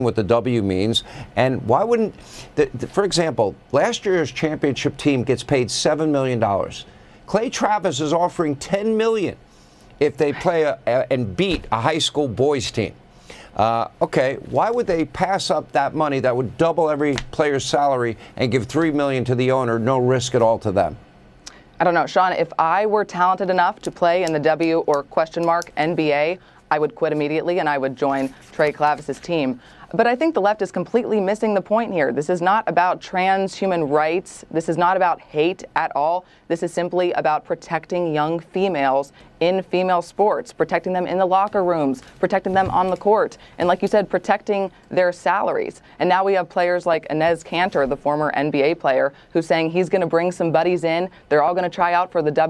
what the W means. And why wouldn't, for example, last year's championship team gets paid $7 million. Clay Travis is offering $10 million if they play and beat a high school boys team. Okay, why would they pass up that money that would double every player's salary and give $3 million to the owner, no risk at all to them? I don't know, Sean, if I were talented enough to play in the W or NBA, I would quit immediately and I would join Trey Clavis's team. But I think the left is completely missing the point here. This is not about transhuman rights. This is not about hate at all. This is simply about protecting young females in female sports, protecting them in the locker rooms, protecting them on the court, and like you said, protecting their salaries. And now we have players like Enes Kanter, the former NBA player, who's saying he's going to bring some buddies in. They're all going to try out for the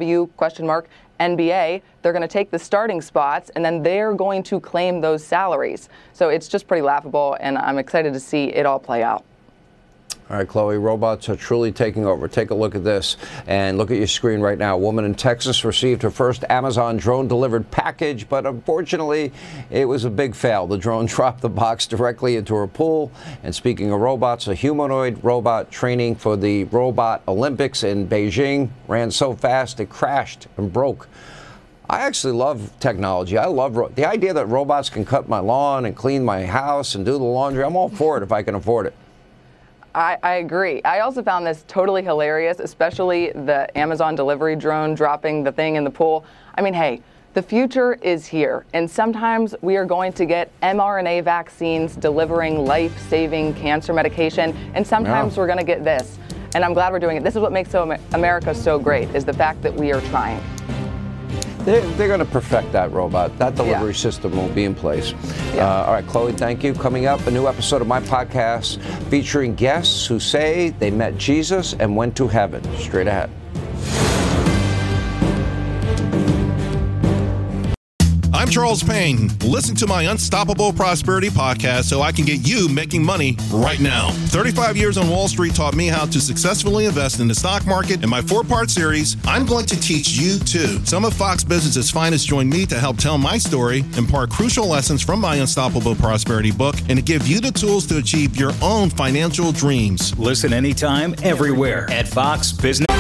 NBA. They're going to take the starting spots, and then they're going to claim those salaries. So it's just pretty laughable, and I'm excited to see it all play out. All right, Chloe, robots are truly taking over. Take a look at this and look at your screen right now. A woman in Texas received her first Amazon drone-delivered package, but unfortunately, it was a big fail. The drone dropped the box directly into her pool. And speaking of robots, a humanoid robot training for the Robot Olympics in Beijing ran so fast it crashed and broke. I actually love technology. I love the idea that robots can cut my lawn and clean my house and do the laundry. I'm all for it if I can afford it. I agree. I also found this totally hilarious, especially the Amazon delivery drone dropping the thing in the pool. I mean, hey, the future is here, and sometimes we are going to get mRNA vaccines delivering life-saving cancer medication, and sometimes we're going to get this. And I'm glad we're doing it. This is what makes America so great, is the fact that we are trying. They're going to perfect that robot. That delivery system will be in place. All right, Chloe, thank you. Coming up, a new episode of my podcast featuring guests who say they met Jesus and went to heaven. Straight ahead. I'm Charles Payne. Listen to my Unstoppable Prosperity podcast so I can get you making money right now. 35 years on Wall Street taught me how to successfully invest in the stock market. In my 4-part series, I'm going to teach you too. Some of Fox Business's finest join me to help tell my story, impart crucial lessons from my Unstoppable Prosperity book, and to give you the tools to achieve your own financial dreams. Listen anytime, everywhere at Fox Business.